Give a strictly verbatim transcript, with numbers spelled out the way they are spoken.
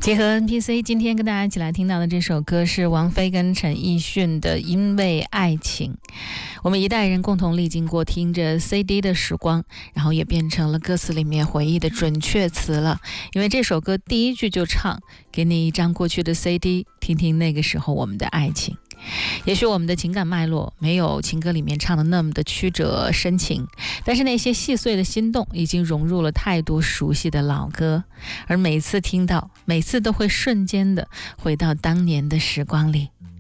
结合 N P C， 今天跟大家一起来听到的这首歌是王菲跟陈奕迅的《因为爱情》。我们一代人共同历经过听着 C D 的时光，然后也变成了歌词里面回忆的准确词了。因为这首歌第一句就唱，给你一张过去的 C D， 听听那个时候我们的爱情。也许我们的情感脉络没有情歌里面唱的那么的曲折深情，但是那些细碎的心动已经融入了太多熟悉的老歌，而每次听到，每次都会瞬间的回到当年的时光里。